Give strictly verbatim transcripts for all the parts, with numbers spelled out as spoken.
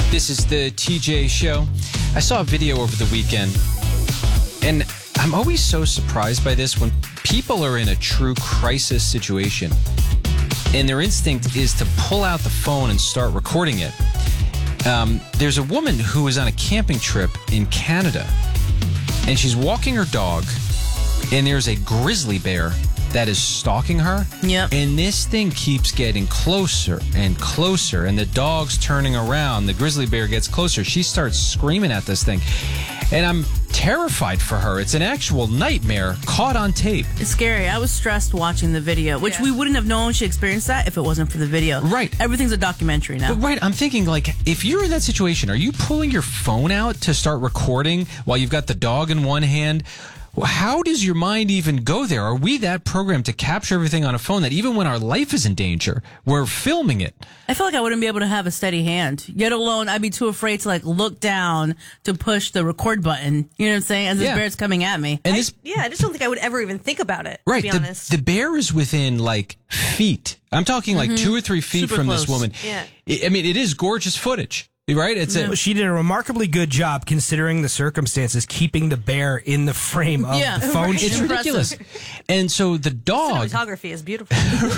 This is the T J Show. I saw a video over the weekend, and I'm always so surprised by this when people are in a true crisis situation, and their instinct is to pull out the phone and start recording it. Um, there's a woman who was on a camping trip in Canada, and she's walking her dog, and there's a grizzly bear that is stalking her. Yep. And this thing keeps getting closer and closer, and the dog's turning around. The grizzly bear gets closer. She starts screaming at this thing, and I'm terrified for her. It's an actual nightmare caught on tape. It's scary. I was stressed watching the video, which Yeah. we wouldn't have known she experienced that if it wasn't for the video. Right. Everything's a documentary now. But right, I'm thinking, like, if you're in that situation, are you pulling your phone out to start recording while you've got the dog in one hand? How does your mind even go there? Are we that programmed to capture everything on a phone that even when our life is in danger, we're filming it? I feel like I wouldn't be able to have a steady hand, yet alone I'd be too afraid to like look down to push the record button. You know what I'm saying? As this Yeah. bear's coming at me. And I, this, yeah, I just don't think I would ever even think about it, right, to be the, honest. the bear is within like feet. I'm talking like two or three feet Super from close. this woman. Yeah. I I mean, it is gorgeous footage. Right? It's a, She did a remarkably good job considering the circumstances, keeping the bear in the frame of Yeah, the phone. right. it's ridiculous. And so the dog, Cinematography is beautiful.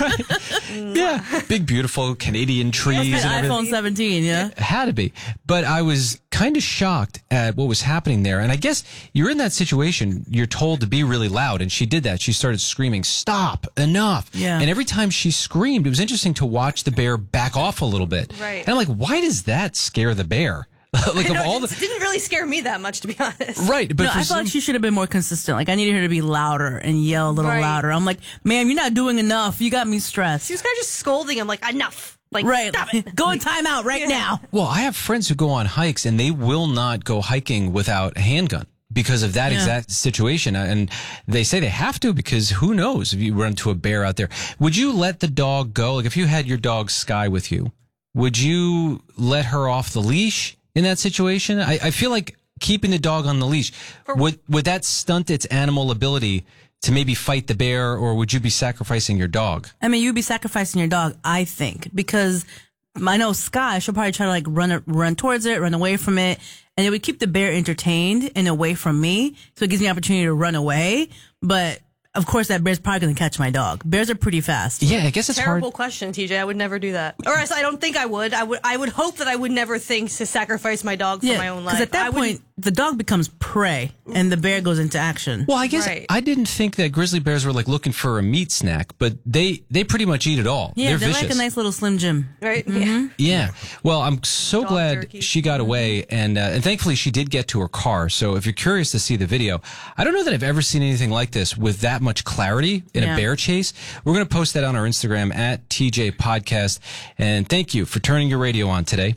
yeah, big, beautiful Canadian trees It's and an everything. iPhone seventeen, yeah? It had to be. But I was kind of shocked at what was happening there. And I guess you're in that situation. You're told to be really loud. And she did that. She started screaming, stop, enough. Yeah. And every time she screamed, it was interesting to watch the bear back off a little bit. Right. And I'm like, why does that scare the bear? like I know, of all it the didn't really scare me that much, to be honest. right, but No, for I some, felt like she should have been more consistent. Like, I needed her to be louder and yell a little Right. louder. I'm like, ma'am, you're not doing enough. You got me stressed. She was kind of just scolding him, like, enough. Like, Right. stop it. Go in timeout right Yeah. now. well, I have friends who go on hikes and they will not go hiking without a handgun because of that Yeah. exact situation. And they say they have to because who knows if you run into a bear out there. Would you let the dog go? Like if you had your dog Sky with you, would you let her off the leash in that situation? I, I feel like keeping the dog on the leash, would, would that stunt its animal ability to maybe fight the bear, or would you be sacrificing your dog? I mean, you'd be sacrificing your dog, I think, because I know Sky, she'll probably try to like run it, run towards it, run away from it, and it would keep the bear entertained and away from me, so it gives me the opportunity to run away. But of course, that bear's probably going to catch my dog. Bears are pretty fast. Yeah, I guess it's Terrible hard. question, T J. I would never do that. Or else I don't think I would. I would I would hope that I would never think to sacrifice my dog for my own life. because at that I wouldn't- point, the dog becomes prey, and the bear goes into action. Well, I guess Right. I didn't think that grizzly bears were like looking for a meat snack, but they they pretty much eat it all. yeah, they're, they're vicious. like a nice little Slim Jim. Right? Mm-hmm. Yeah. Yeah. Well, I'm so Dog glad jerky. she got away, and uh, and thankfully she did get to her car. So if you're curious to see the video, I don't know that I've ever seen anything like this with that much clarity in Yeah. a bear chase. We're going to post that on our Instagram at T J Podcast. And thank you for turning your radio on today.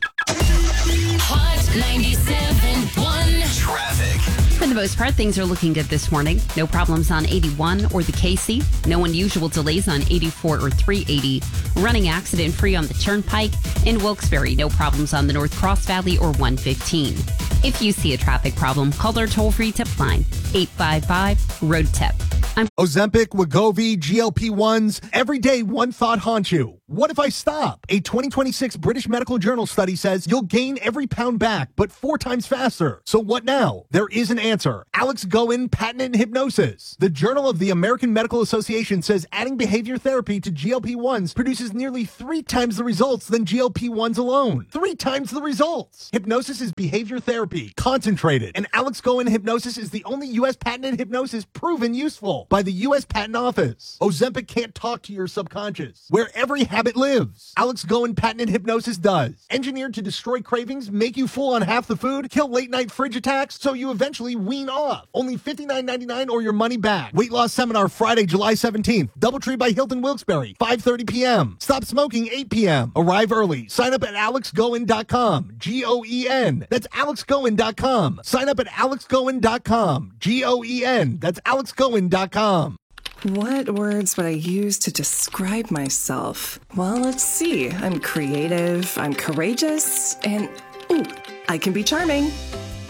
Hot ninety-seven point one. Traffic. For the most part, things are looking good this morning. No problems on eighty-one or the K C. No unusual delays on eighty-four or three eighty. Running accident-free on the Turnpike. In Wilkes-Barre, no problems on the North Cross Valley or one fifteen. If you see a traffic problem, call our toll-free tip line, eight five five, road tip. I'm Ozempic, Wegovy, G L P ones. Every day, one thought haunts you. What if I stop? A twenty twenty-six British Medical Journal study says you'll gain every pound back, but four times faster. So what now? There is an answer. Alex Goen, patented hypnosis. The Journal of the American Medical Association says adding behavior therapy to G L P ones produces nearly three times the results than G L P ones alone. Three times the results. Hypnosis is behavior therapy, concentrated. And Alex Goen hypnosis is the only U S patented hypnosis proven useful by the U S Patent Office. Ozempic can't talk to your subconscious, where every habit lives. Alex Goen patented hypnosis does. Engineered to destroy cravings, make you full on half the food, kill late night fridge attacks, so you eventually wean off. Only fifty-nine ninety-nine or your money back. Weight loss seminar Friday, July seventeenth. Doubletree by Hilton Wilkes-Barre, five thirty p.m. Stop smoking, eight p.m. Arrive early. Sign up at alex goen dot com. G O E N. That's alex goen dot com. Sign up at alex goen dot com. G O E N. That's alex goen dot com. What words would I use to describe myself? Well, let's see. I'm creative, I'm courageous, and ooh, I can be charming.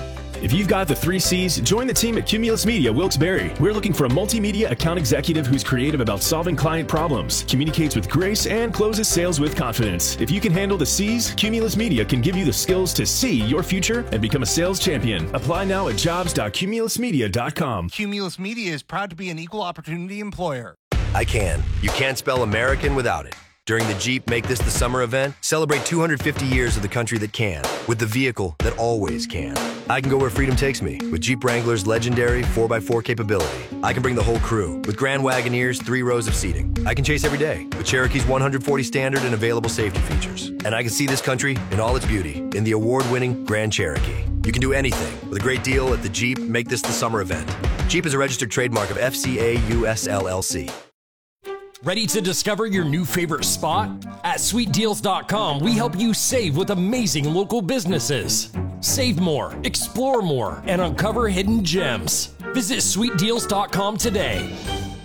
If you've got the three C's, join the team at Cumulus Media Wilkes-Barre. We're looking for a multimedia account executive who's creative about solving client problems, communicates with grace, and closes sales with confidence. If you can handle the C's, Cumulus Media can give you the skills to see your future and become a sales champion. Apply now at jobs dot cumulus media dot com. Cumulus Media is proud to be an equal opportunity employer. I can. You can't spell American without it. During the Jeep Make This the Summer event, celebrate two hundred fifty years of the country that can, with the vehicle that always can. I can go where freedom takes me with Jeep Wrangler's legendary four by four capability. I can bring the whole crew with Grand Wagoneer's three rows of seating. I can chase every day with Cherokee's one hundred forty standard and available safety features. And I can see this country in all its beauty in the award-winning Grand Cherokee. You can do anything with a great deal at the Jeep Make This the Summer event. Jeep is a registered trademark of F C A U S L L C. Ready to discover your new favorite spot? At sweet deals dot com, we help you save with amazing local businesses. Save more, explore more, and uncover hidden gems. Visit sweet deals dot com today.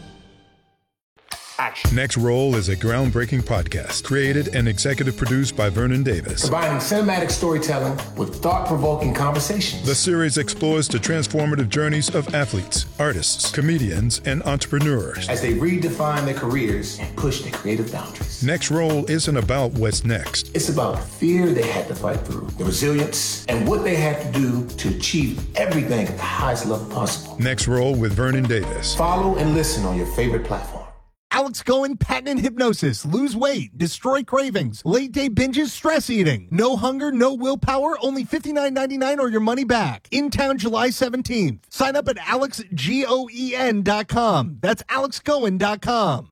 Action. Next Roll is a groundbreaking podcast created and executive produced by Vernon Davis. Combining cinematic storytelling with thought-provoking conversations. The series explores the transformative journeys of athletes, artists, comedians, and entrepreneurs as they redefine their careers and push their creative boundaries. Next Roll isn't about what's next. It's about the fear they had to fight through, the resilience, and what they had to do to achieve everything at the highest level possible. Next Roll with Vernon Davis. Follow and listen on your favorite platform. Alex Cohen, patent hypnosis, lose weight, destroy cravings, late day binges, stress eating, no hunger, no willpower, only fifty-nine ninety-nine or your money back. In town July seventeenth. Sign up at alex goen dot com. That's alex goen dot com.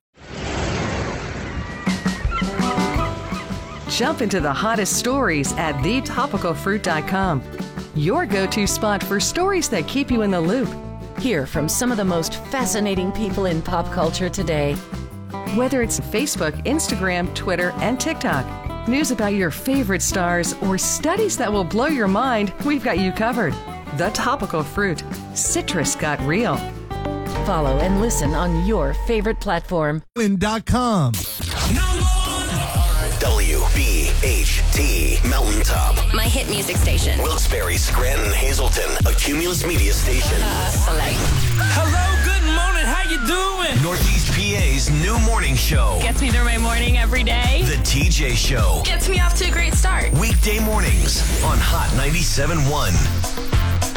Jump into the hottest stories at the topical fruit dot com. Your go-to spot for stories that keep you in the loop. Hear from some of the most fascinating people in pop culture today. Whether it's Facebook, Instagram, Twitter, and TikTok, news about your favorite stars, or studies that will blow your mind, we've got you covered. The Topical Fruit. Citrus got real. Follow and listen on your favorite platform. dot com. W B H T Mountaintop. My hit music station. Wilkes-Barre, Scranton, Hazleton. A Cumulus Media station. Uh, select. Hello, good morning. How you doing? Northeast P A's new morning show. Gets me through my morning every day. The T J Show. Gets me off to a great start. Weekday mornings on Hot ninety-seven point one.